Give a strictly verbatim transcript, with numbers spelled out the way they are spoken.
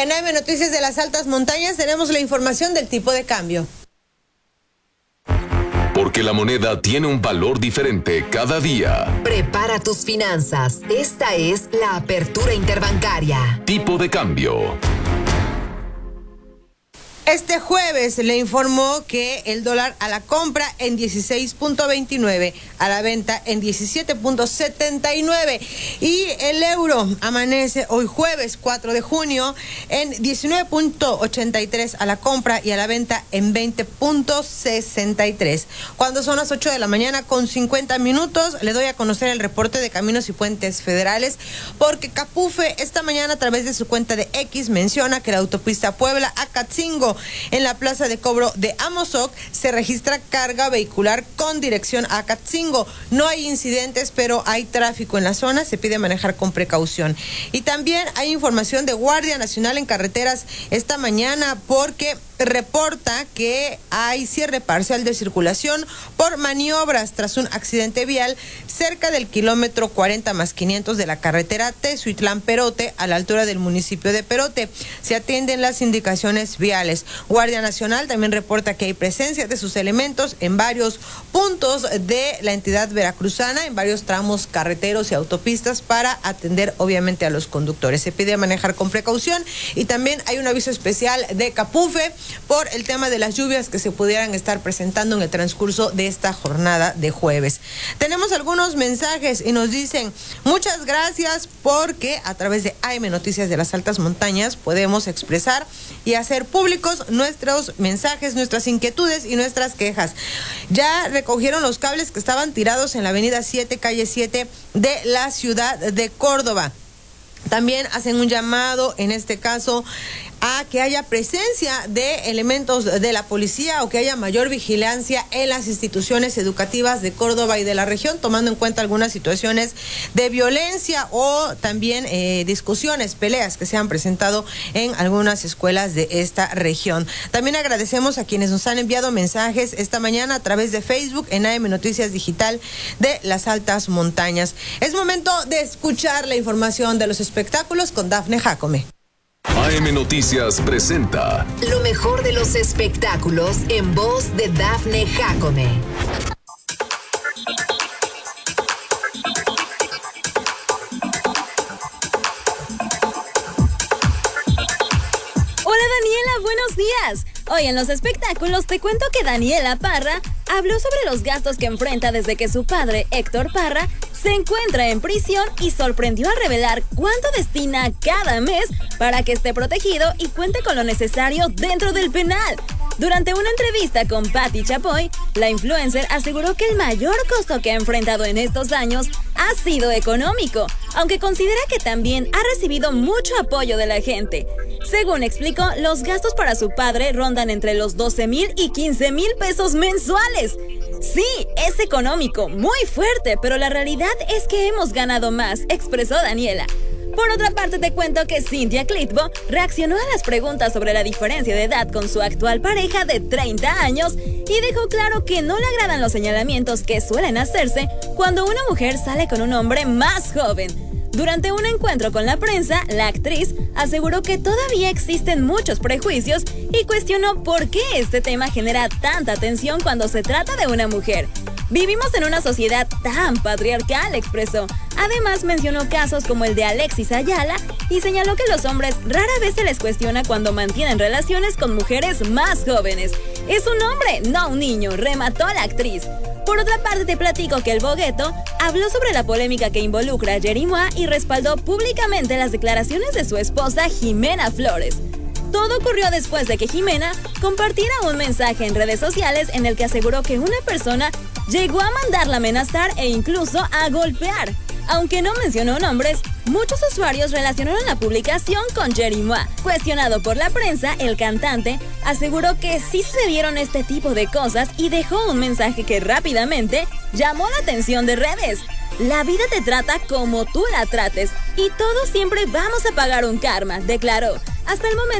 En A M Noticias de las Altas Montañas tenemos la información del tipo de cambio. Porque la moneda tiene un valor diferente cada día. Prepara tus finanzas. Esta es la apertura interbancaria. Tipo de cambio. Este jueves le informó que el dólar a la compra en dieciséis punto veintinueve, a la venta en diecisiete punto setenta y nueve y el euro amanece hoy jueves cuatro de junio en diecinueve punto ochenta y tres a la compra y a la venta en veinte punto sesenta y tres. Cuando son las ocho de la mañana con cincuenta minutos, le doy a conocer el reporte de Caminos y Puentes Federales, porque Capufe esta mañana a través de su cuenta de X menciona que la autopista Puebla-Acatzingo en la plaza de cobro de Amozoc se registra carga vehicular con dirección a Acatzingo. No hay incidentes, pero hay tráfico en la zona, se pide manejar con precaución. Y también hay información de Guardia Nacional en carreteras esta mañana, porque reporta que hay cierre parcial de circulación por maniobras tras un accidente vial cerca del kilómetro cuarenta más quinientos de la carretera Tezuitlán-Perote a la altura del municipio de Perote. Se atienden las indicaciones viales. Guardia Nacional también reporta que hay presencia de sus elementos en varios puntos de la entidad veracruzana, en varios tramos carreteros y autopistas, para atender obviamente a los conductores. Se pide manejar con precaución y también hay un aviso especial de Capufe por el tema de las lluvias que se pudieran estar presentando en el transcurso de esta jornada de jueves. Tenemos algunos mensajes y nos dicen: muchas gracias, porque a través de A M Noticias de las Altas Montañas podemos expresar y hacer públicos nuestros mensajes, nuestras inquietudes y nuestras quejas. Ya recogieron los cables que estaban tirados en la avenida siete, calle siete de la ciudad de Córdoba. También hacen un llamado, en este caso, a que haya presencia de elementos de la policía o que haya mayor vigilancia en las instituciones educativas de Córdoba y de la región, tomando en cuenta algunas situaciones de violencia o también eh, discusiones, peleas que se han presentado en algunas escuelas de esta región. También agradecemos a quienes nos han enviado mensajes esta mañana a través de Facebook en A M Noticias Digital de las Altas Montañas. Es momento de escuchar la información de los espectáculos con Dafne Jacome. A M Noticias presenta lo mejor de los espectáculos en voz de Dafne Jacome. Hola Daniela, buenos días. Hoy en los espectáculos te cuento que Daniela Parra habló sobre los gastos que enfrenta desde que su padre, Héctor Parra, se encuentra en prisión y sorprendió al revelar cuánto destina cada mes para que esté protegido y cuente con lo necesario dentro del penal. Durante una entrevista con Patti Chapoy, la influencer aseguró que el mayor costo que ha enfrentado en estos años ha sido económico, aunque considera que también ha recibido mucho apoyo de la gente. Según explicó, los gastos para su padre rondan entre los doce mil y quince mil pesos mensuales. Sí, es económico, muy fuerte, pero la realidad es que hemos ganado más, expresó Daniela. Por otra parte, te cuento que Cynthia Clitbo reaccionó a las preguntas sobre la diferencia de edad con su actual pareja de treinta años y dejó claro que no le agradan los señalamientos que suelen hacerse cuando una mujer sale con un hombre más joven. Durante un encuentro con la prensa, la actriz aseguró que todavía existen muchos prejuicios y cuestionó por qué este tema genera tanta atención cuando se trata de una mujer. Vivimos en una sociedad tan patriarcal, expresó. Además, mencionó casos como el de Alexis Ayala y señaló que los hombres rara vez se les cuestiona cuando mantienen relaciones con mujeres más jóvenes. Es un hombre, no un niño, remató la actriz. Por otra parte, te platico que el Bogueto habló sobre la polémica que involucra a Jerimois y respaldó públicamente las declaraciones de su esposa Jimena Flores. Todo ocurrió después de que Jimena compartiera un mensaje en redes sociales en el que aseguró que una persona llegó a mandarla a amenazar e incluso a golpear. Aunque no mencionó nombres, muchos usuarios relacionaron la publicación con Jerimois. Cuestionado por la prensa, el cantante aseguró que sí se dieron este tipo de cosas y dejó un mensaje que rápidamente llamó la atención de redes. La vida te trata como tú la trates y todos siempre vamos a pagar un karma, declaró. Hasta el momento